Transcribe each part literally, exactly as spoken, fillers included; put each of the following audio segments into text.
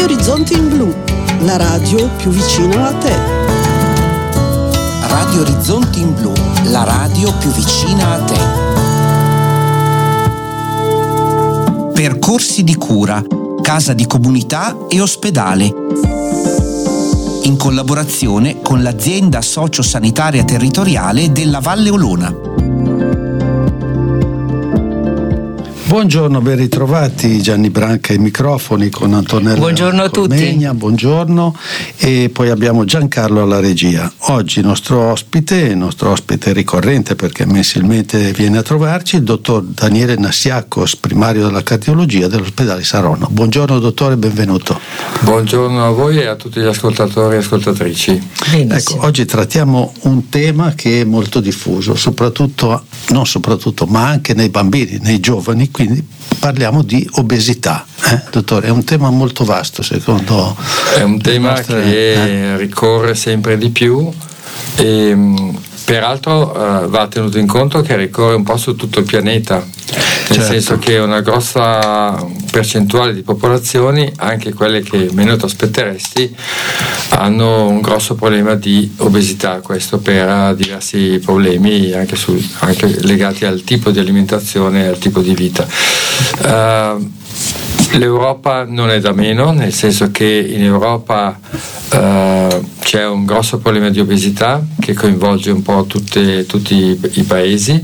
Orizzonti in Blu, la radio più vicina a te. Radio Orizzonti in Blu, la radio più vicina a te. Percorsi di cura, casa di comunità e ospedale. In collaborazione con l'azienda sociosanitaria territoriale della Valle Olona. Buongiorno, ben ritrovati. Gianni Branca ai microfoni con Antonella buongiorno a Colmegna, tutti. Buongiorno, e poi abbiamo Giancarlo alla regia. Oggi il nostro ospite, il nostro ospite ricorrente perché mensilmente viene a trovarci, il dottor Daniele Nassiakos, primario della cardiologia dell'ospedale Saronno. Buongiorno dottore, benvenuto. Buongiorno a voi e a tutti gli ascoltatori e ascoltatrici. Ecco, oggi trattiamo un tema che è molto diffuso, soprattutto, non soprattutto, ma anche nei bambini, nei giovani. Quindi parliamo di obesità, eh, dottore, è un tema molto vasto secondo È un tema nostre, che eh. ricorre sempre di più e peraltro uh, va tenuto in conto che ricorre un po' su tutto il pianeta, nel certo. senso che una grossa percentuale di popolazioni, anche quelle che meno ti aspetteresti, hanno un grosso problema di obesità, questo per diversi problemi anche, su, anche legati al tipo di alimentazione e al tipo di vita. Uh, L'Europa non è da meno, nel senso che in Europa uh, c'è un grosso problema di obesità che coinvolge un po' tutte, tutti i paesi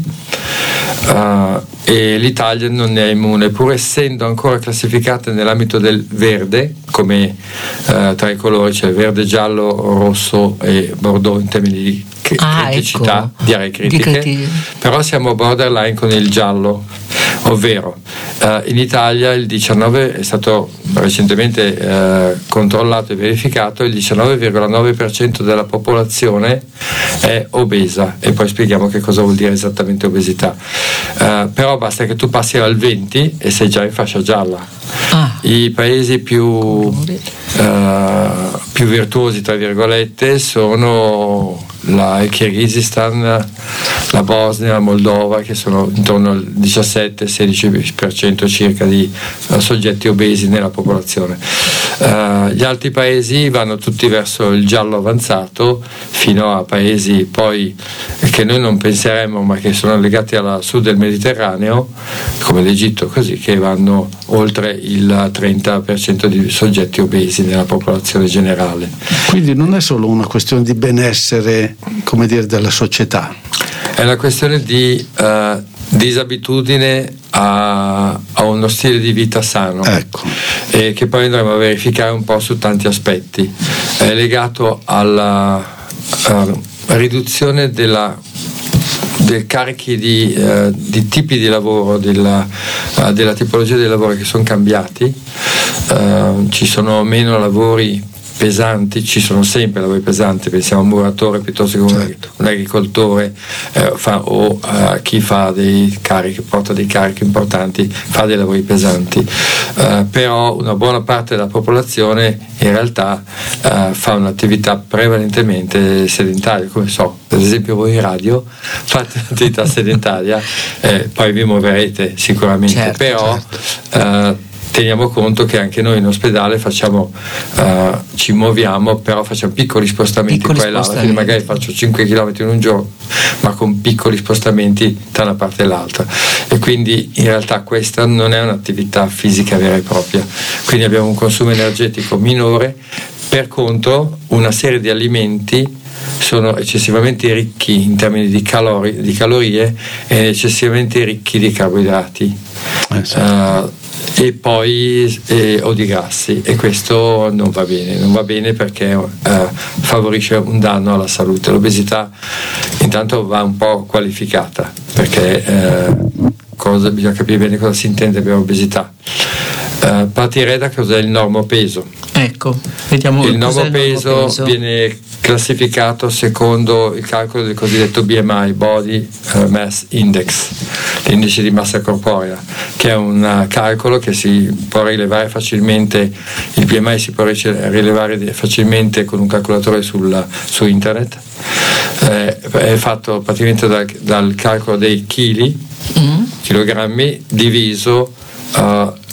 uh, e l'Italia non è immune, pur essendo ancora classificata nell'ambito del verde, come uh, tra i colori c'è verde, giallo, rosso e bordeaux in termini di ah, criticità, ecco. di aree critiche, Di però siamo borderline con il giallo, ovvero uh, in Italia il diciannove è stato recentemente uh, controllato e verificato, il diciannove virgola nove per cento della popolazione è obesa, e poi spieghiamo che cosa vuol dire esattamente obesità. Uh, però basta che tu passi al venti e sei già in fascia gialla. Ah. I paesi più, uh, più virtuosi tra virgolette sono la, il Kirghizistan, la Bosnia, la Moldova, che sono intorno al diciassette sedici per cento circa di uh, soggetti obesi nella popolazione. Uh, gli altri paesi vanno tutti verso il giallo avanzato, fino a paesi poi che noi non penseremmo ma che sono legati al sud del Mediterraneo, come l'Egitto, così, che vanno oltre il trenta per cento di soggetti obesi nella popolazione generale. Quindi non è solo una questione di benessere, come dire, della società. È una questione di uh, disabitudine a, a uno stile di vita sano, ecco. E che poi andremo a verificare un po' su tanti aspetti. È legato alla uh, riduzione della dei carichi di, uh, di tipi di lavoro, della, uh, della tipologia dei lavori che sono cambiati. Uh, ci sono meno lavori pesanti, ci sono sempre lavori pesanti, pensiamo a un muratore piuttosto che un, certo. un agricoltore eh, fa, o uh, chi fa dei carichi, porta dei carichi importanti, fa dei lavori pesanti, uh, però una buona parte della popolazione in realtà uh, fa un'attività prevalentemente sedentaria, come so, ad esempio voi in radio fate un'attività sedentaria, eh, poi vi muoverete sicuramente, certo, però certo. Uh, teniamo conto che anche noi in ospedale facciamo, uh, ci muoviamo, però facciamo piccoli spostamenti piccoli qua e là, spostamenti. magari faccio cinque chilometri in un giorno, ma con piccoli spostamenti da una parte e l'altra, e quindi in realtà questa non è un'attività fisica vera e propria, quindi abbiamo un consumo energetico minore. Per contro, una serie di alimenti sono eccessivamente ricchi in termini di, calori, di calorie e eccessivamente ricchi di carboidrati. Eh sì. uh, e poi eh, o di grassi, e questo non va bene, non va bene perché eh, favorisce un danno alla salute. L'obesità intanto va un po' qualificata, perché eh, cosa, bisogna capire bene cosa si intende per obesità. Eh, partirei da cos'è il normopeso. Ecco, vediamo il normopeso, il normopeso viene classificato secondo il calcolo del cosiddetto B M I, Body Mass Index, l'indice di massa corporea, che è un calcolo che si può rilevare facilmente. Il B M I si può rilevare facilmente con un calcolatore sul, su internet, eh, è fatto praticamente dal, dal calcolo dei chili, mm. chilogrammi diviso uh,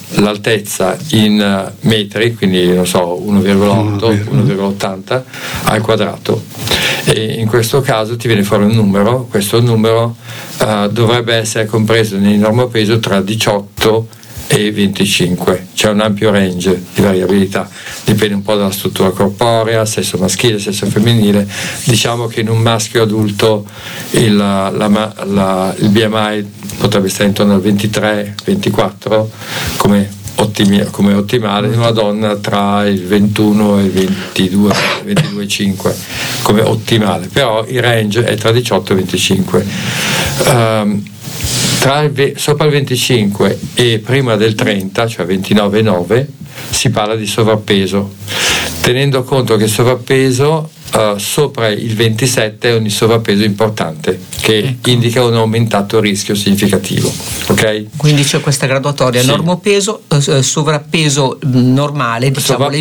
l'altezza in metri, quindi non so uno virgola otto, uno virgola ottanta al quadrato, e in questo caso ti viene fuori un numero. Questo numero uh, dovrebbe essere compreso nel normopeso tra diciotto e venticinque. C'è un ampio range di variabilità, dipende un po' dalla struttura corporea, sesso maschile, sesso femminile. Diciamo che in un maschio adulto il, la, la, la, il B M I potrebbe stare intorno al ventitré ventiquattro come, ottimi, come ottimale, in una donna tra il ventuno e il ventidue ventidue virgola cinque come ottimale, però il range è tra diciotto e venticinque. Um, Tra il, sopra il venticinque e prima del trenta, cioè ventinove virgola nove, si parla di sovrappeso, tenendo conto che il sovrappeso uh, sopra il ventisette è un sovrappeso importante che ecco. indica un aumentato rischio significativo. Okay? Quindi c'è questa graduatoria: sì. normopeso, eh, sovrappeso normale, diciamo. Sovrappeso